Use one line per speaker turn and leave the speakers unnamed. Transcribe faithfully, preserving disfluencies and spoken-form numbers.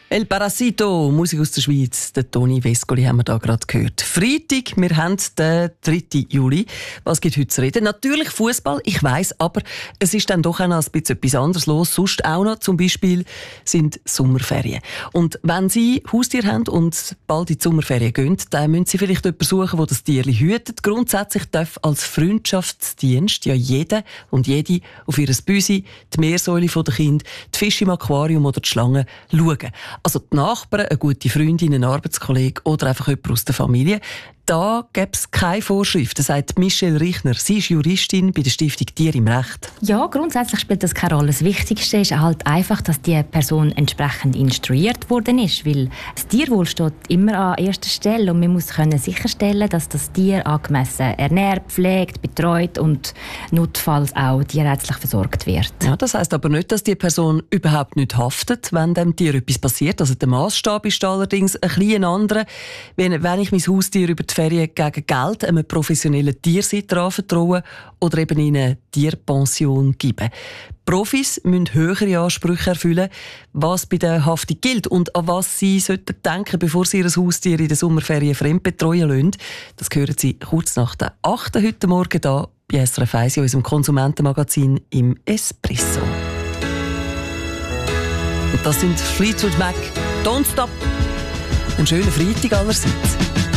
El Parasito, Musik aus der Schweiz. Den Toni Vescoli haben wir da gerade gehört. Freitag, wir haben den dritten Juli. Was gibt heute zu reden? Natürlich Fußball, ich weiss, aber es ist dann doch auch noch ein bisschen etwas anderes los. Sonst auch noch, zum Beispiel, sind Sommerferien. Und wenn Sie Haustier haben und bald in die Sommerferien gehen, dann müssen Sie vielleicht jemanden suchen, der das Tierli hütet. Grundsätzlich darf als Freundschaftsdienst ja jeder und jede auf ihr Büsi, die Meersäule der Kinder, die Fische im Aquarium oder die Schlangen schauen. Also die Nachbarn, eine gute Freundin, ein Arbeitskollege oder einfach jemand aus der Familie. Da gäbe es keine Vorschriften, sagt Michelle Richner. Sie ist Juristin bei der Stiftung Tier im Recht.
Ja, grundsätzlich spielt das keine Rolle. Das Wichtigste ist halt einfach, dass die Person entsprechend instruiert worden ist, weil das Tierwohl steht immer an erster Stelle und man muss können sicherstellen, dass das Tier angemessen ernährt, pflegt, betreut und notfalls auch tierärztlich versorgt wird.
Ja, das heisst aber nicht, dass die Person überhaupt nicht haftet, wenn dem Tier etwas passiert. Also der Massstab ist allerdings ein bisschen anderer. Wenn, wenn ich mein Haustier über die Ferien gegen Geld einem professionellen Tiersitter anvertrauen oder eben in eine Tierpension geben. Profis müssen höhere Ansprüche erfüllen, was bei der Haftung gilt und an was sie sollten denken, bevor sie ihr Haustier in den Sommerferien fremdbetreuen lassen. Das hören Sie kurz nach der achten heute Morgen hier bei S R F eins in unserem Konsumentenmagazin im Espresso. Und das sind Fleetwood Mac, Don't Stop. Einen schönen Freitag allerseits.